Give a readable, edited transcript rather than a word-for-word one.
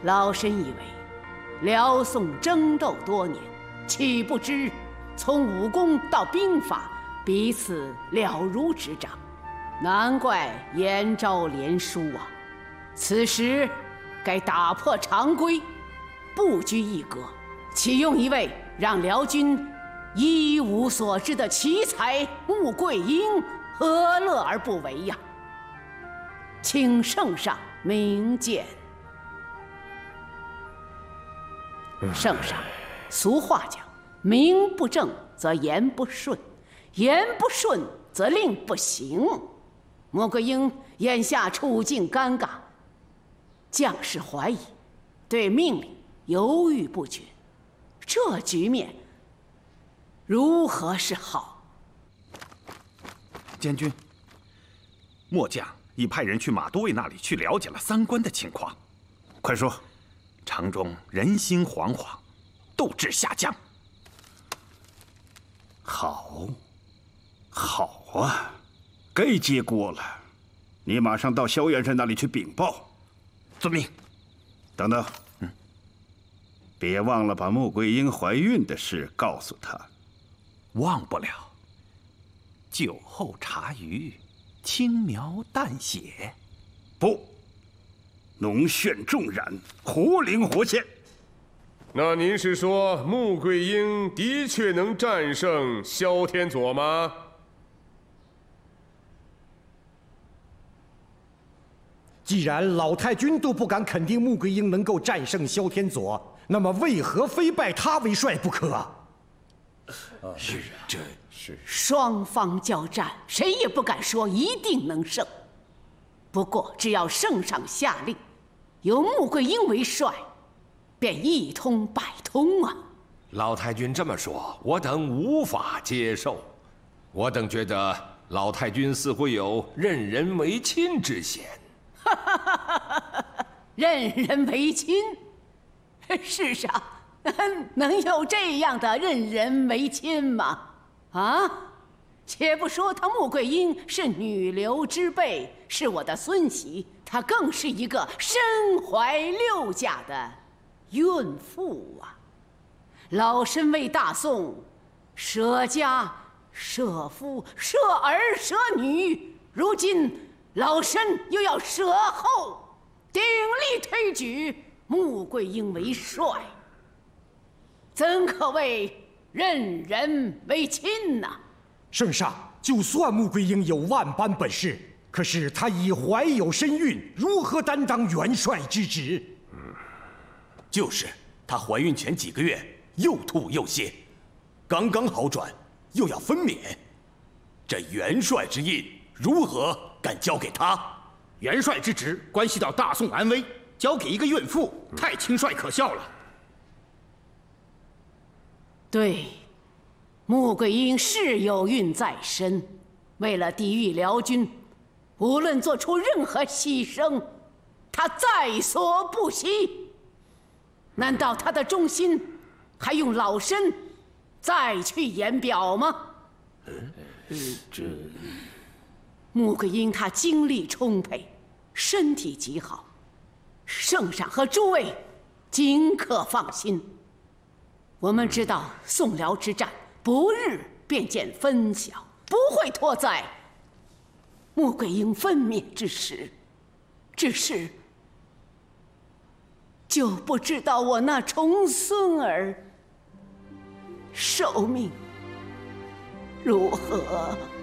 老身以为，辽宋争斗多年，岂不知从武功到兵法，彼此了如指掌，难怪燕昭连输啊！此时该打破常规，不拘一格，启用一位让辽军一无所知的奇才穆桂英，何乐而不为呀？请圣上明鉴。圣上，俗话讲，名不正则言不顺，言不顺则令不行。穆桂英眼下处境尴尬，将士怀疑，对命令犹豫不决，这局面如何是好？ 监军，末将已派人去马都尉那里去了解了三关的情况。快说，城中人心惶惶，斗志下降。 好，好啊，该接锅了。你马上到萧元帅那里去禀报。 遵命。 等等，别忘了把穆桂英怀孕的事告诉他。 忘不了。酒后茶余，轻描淡写。 不，浓炫重染，活灵活现。 那您是说穆桂英的确能战胜萧天佐吗？ 既然老太君都不敢肯定穆桂英能够战胜萧天佐，那么为何非拜他为帅不可？ 是啊，这是双方交战，谁也不敢说一定能胜。不过只要圣上下令，由穆桂英为帅，便一通百通啊！ 老太君这么说，我等无法接受。我等觉得老太君似乎有任人唯亲之嫌。 任人唯亲，世上能有这样的任人唯亲吗？啊！且不说她穆桂英是女流之辈，是我的孙媳，她更是一个身怀6甲的孕妇啊！老身为大宋舍家、舍夫、舍儿、舍女，如今老身又要舍后，鼎力推举穆桂英为帅，怎可谓任人唯亲呐？ 圣上，就算穆桂英有万般本事，可是她已怀有身孕，如何担当元帅之职？ 就是她怀孕前几个月又吐又泻，刚刚好转，又要分娩，这元帅之印如何敢交给她？ 元帅之职关系到大宋安危，交给一个孕妇，太轻率可笑了。 对，穆桂英是有孕在身，为了抵御辽军，无论做出任何牺牲，她在所不惜。难道她的忠心还用老身再去言表吗？穆桂英她精力充沛，身体极好，圣上和诸位尽可放心。我们知道宋辽之战不日便见分晓，不会拖在穆桂英分娩之时，只是就不知道我那重孙儿寿命如何。